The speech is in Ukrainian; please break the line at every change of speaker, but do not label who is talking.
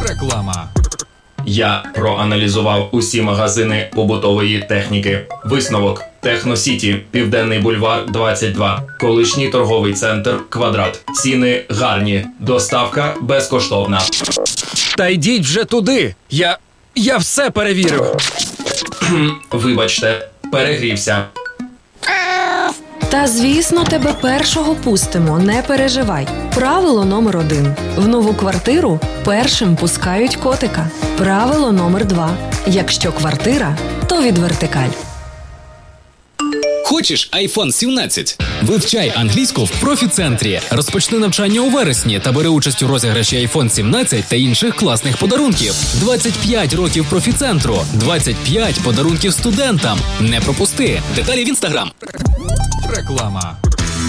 Реклама.
Я проаналізував усі магазини побутової техніки. Висновок: Техносіті, Південний бульвар, 22. Колишній торговий центр «Квадрат». Ціни гарні. Доставка безкоштовна.
Та йдіть вже туди. Я все перевірив.
Вибачте, перегрівся.
Та, звісно, тебе першого пустимо, не переживай. Правило номер 1. В нову квартиру першим пускають котика. Правило номер 2. Якщо квартира, то від Вертикаль.
Хочеш iPhone 17? Вивчай англійську в профі-центрі. Розпочни навчання у вересні та бери участь у розіграші iPhone 17 та інших класних подарунків. 25 років профі-центру. 25 подарунків студентам. Не пропусти. Деталі в Instagram.
Реклама.